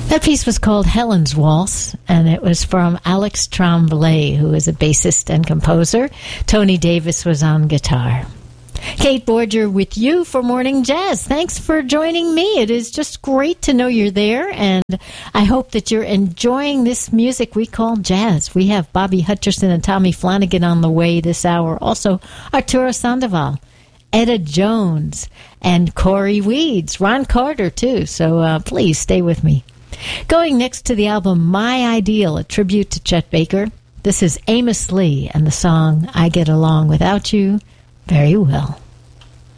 That piece was called Helen's Waltz, and it was from Alex Tremblay, who is a bassist and composer. Tony Davis was on guitar. Kate Borger with you for Morning Jazz. Thanks for joining me. It is just great to know you're there, and I hope that you're enjoying this music we call jazz. We have Bobby Hutcherson and Tommy Flanagan on the way this hour. Also, Arturo Sandoval, Etta Jones, and Corey Weeds. Ron Carter, too. So please stay with me. Going next to the album My Ideal, a tribute to Chet Baker. This is Amos Lee and the song I Get Along Without You Very Well.